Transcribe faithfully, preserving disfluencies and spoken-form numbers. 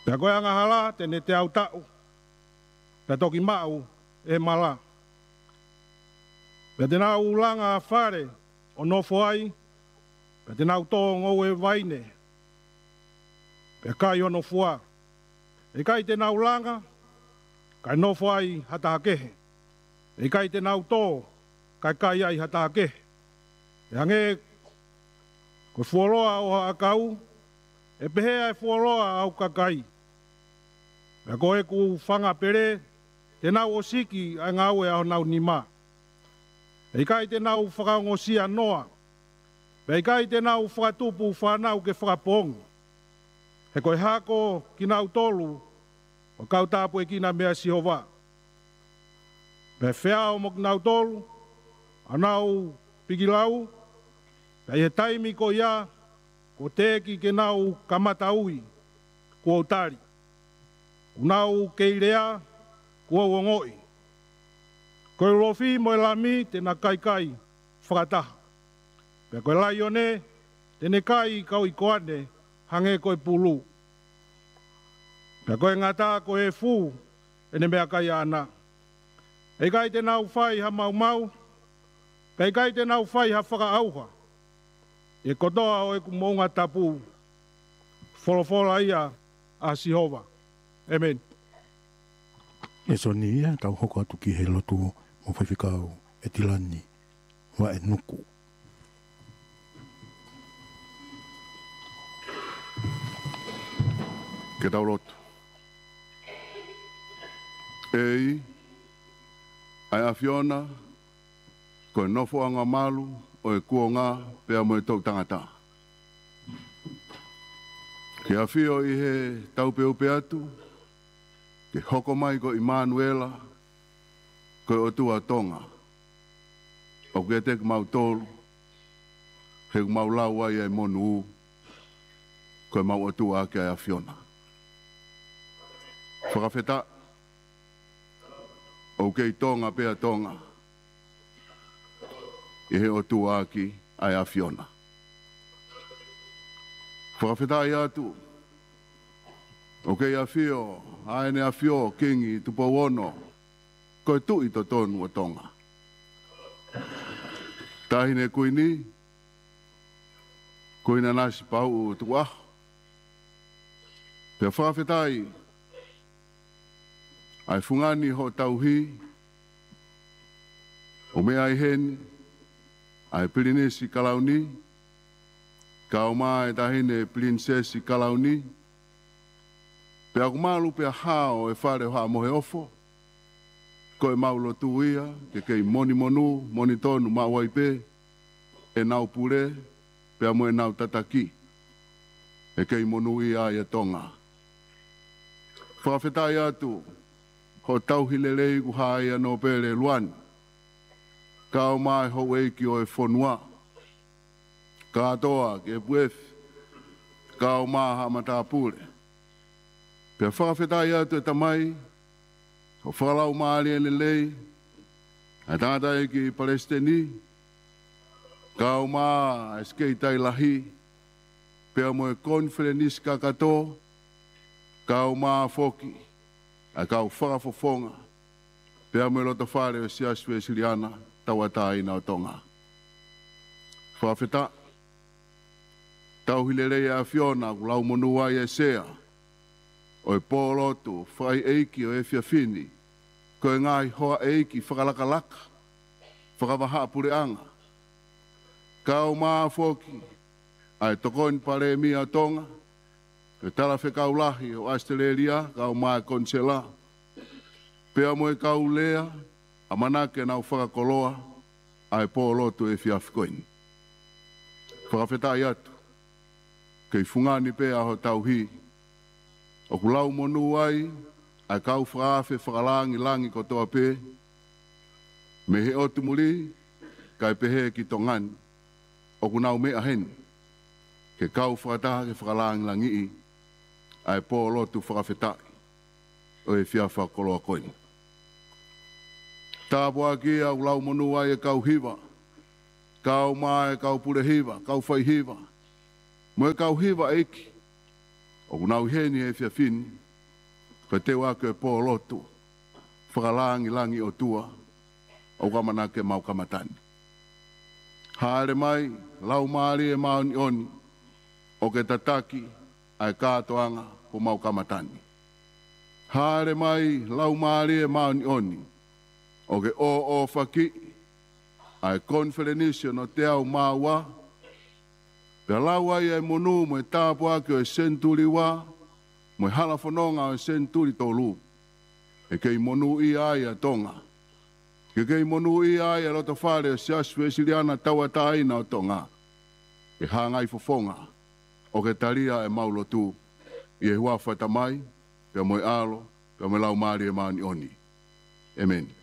Pea koe anga hala tene te au tau. Pea toki mau e mala. Pea tena ulanga whare o nofo ai. Pea tena au tō ngau e vaine. Pea kai ono fua. E kai tena ulanga. Kai nofo ai hata hakehe. E kai tena au tō. Kai kai ai hata hakehe. E hange koe fuoloa o akau. E pehea e fuoloa au kakai. Pea koe ku whanga pere. Tena o siki a ngau e au nau nima. E kai tena u whakaongosia noa. Pea kai tena u whakatupu whanau ke whakapongu. He koe hako ki nau tolu. O kau tāpu e kina mea sihova. Pea whea o mok nau tolu. Anau pikilau. Pea he taimi ko ia. Ko teki ke nau kamata ui. Kua utari. Unau keirea. Kua uongoi. Koe rofi mo e lami tena kai kai whakataha. Pea koe lai one, tene kai kau i koane, hange koe pulu. Pea koe ngata koe e fu, ene mea kai ana. E kai te nau whai ha mau mau, pea kai te nau whai ha whaka auha. E kotoa o e kumonga tapu, wholofola ia a Sihova. Amen. E soni ia, kau hoko atu ki he lotu mo whaiwhikau e tilani wa e nuku. Ke tau lotu. Ei, ai a Fiona, ko e nofo anga malu, o e kuonga, pea mo e tau tangata. Ke a fio i he tau peupe atu, ke hoko mai ko Immanuela, ko e otua tonga. O ke te mau tolu, he mau lau ai ai monu u, ko e mau otua ake ai a Fiona. Whakawheta, o ke i tonga pea tonga, i he otua aki ai a Fiona. Whakawheta i atu, o ke i a fio, aene a fio, kingi, tupo wono, ko e tu i to tonu o tonga. Tahine kuini, kuina nasi pau u tu aho. Pea whawhetai, ai fungani ho tauhi, o mea i heni, ai pilinesi kalauni, ka o mai tahine prinsesi kalauni, pea kumalu pea hao e whare hoa mohe ofo, ko e maulo tuia, ke kei moni monu, moni tonu mawaipe, e nau pure, pea mo e nau tataki, e kei monu ia e tonga. Whawhetai atu, ho tauhi lelei ku haia no pere luani, ka o mai ho eiki o e whonua, ka atoa ke puefi, ka o maha matapure. Pea whakawhetai atu e tamai, o whalau maari e lelei, a tata e ki Palestini, ka o maa e skeitai lahi, pea mo e konferenis kakato, ka o maa foki, a ka o whakafofonga, pea mo e loto whare o siaswe siliana, tawatai na o tonga. Whawheta, tau hilelei a Fiona, ku lau monua i e sea, o e pōlotu, whai eiki o e whiawhini, ko e ngai hoa eiki whakalakalaka, whakawaha pureanga. Ka o maa foki, ai tokoin pare mi a tonga, e tala whekau lahi o Australia, ka o maa konsela, pea mo e kau lea, a manake nau whakakoloa, ai pōlotu e whiawhikoini. Whakawhetai atu, kei fungani pea ho tauhi, o kulau monu ai, ai kau whaafe whakalangi langi kotoa pē, me he otu muri, kai pehe ki tongani, o kunau mea hen, ke kau whakataha ke whakalangi langi i, ai pō lotu whakawhetai, o e whiawha koloa koini. Tāpua ki au lau monu ai e kau hiva, kau mai e kau pure hiva, kau whai hiva, mo e kau hiva eiki, O kunau heni e fia fini, ka te wake e po lotu, whakalangi langi o tua, o kamana ke mau kamatani. Haere mai, lau maari e maoni oni, o ke tataki ai kātoanga po mau kamatani. Haere mai, lau maari e maoni oni, o ke o o whaki, ai konferenisio no te au maua, pe lau ai e monu mo e tāpua ke o e senturi wā, mo e hala whanonga o e senturi tolu. E kei monu i ai a tonga. Ke kei monu i ai a roto whare o siaswe siliana taua taina o tonga. E hangai fofonga, o ke taria e maulo tu, i e hua whatamai, pe mo e alo, pe mo e lau maari e maani oni. Amen.